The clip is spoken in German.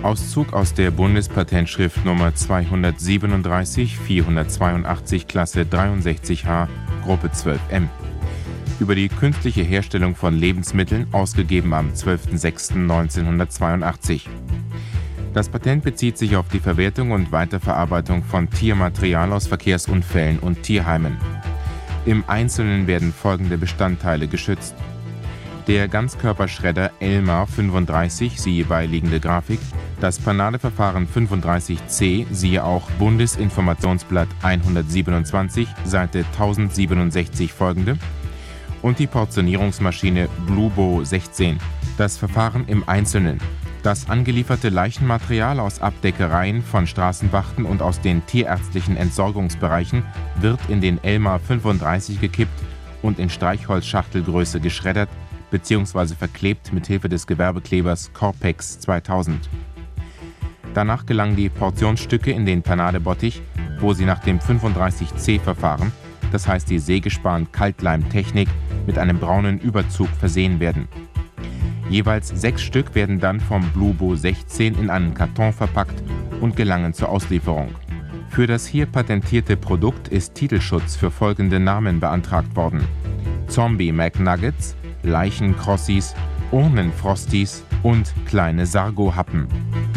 Auszug aus der Bundespatentschrift Nummer 237 482 Klasse 63H Gruppe 12M über die künstliche Herstellung von Lebensmitteln, ausgegeben am 12.06.1982. Das Patent bezieht sich auf die Verwertung und Weiterverarbeitung von Tiermaterial aus Verkehrsunfällen und Tierheimen. Im Einzelnen werden folgende Bestandteile geschützt: der Ganzkörperschredder Elmar 35, siehe beiliegende Grafik, das Panadeverfahren 35C, siehe auch Bundesinformationsblatt 127, Seite 1067 folgende, und die Portionierungsmaschine Blubo 16. Das Verfahren im Einzelnen: das angelieferte Leichenmaterial aus Abdeckereien von Straßenwachten und aus den tierärztlichen Entsorgungsbereichen wird in den Elmar 35 gekippt und in Streichholzschachtelgröße geschreddert bzw. verklebt mit Hilfe des Gewerbeklebers Corpex 2000. Danach gelangen die Portionsstücke in den Panadebottich, wo sie nach dem 35C-Verfahren, das heißt die Sägespan-Kaltleimtechnik, mit einem braunen Überzug versehen werden. Jeweils 6 Stück werden dann vom Blubo 16 in einen Karton verpackt und gelangen zur Auslieferung. Für das hier patentierte Produkt ist Titelschutz für folgende Namen beantragt worden: Zombie McNuggets, Leichencrossies, Urnenfrosties und kleine Sargo-Happen.